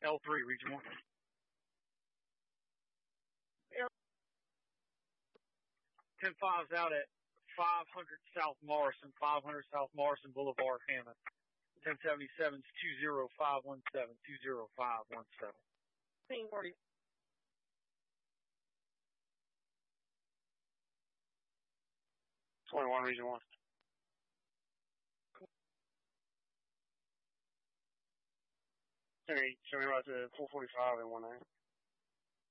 L3, Region 1. Air 10-5's out at 500 South Morrison, 500 South Morrison Boulevard, Hammond. 1077's 20517, 20517. Ping, where are you? 21, Region 1. Send me right to 445 and 19.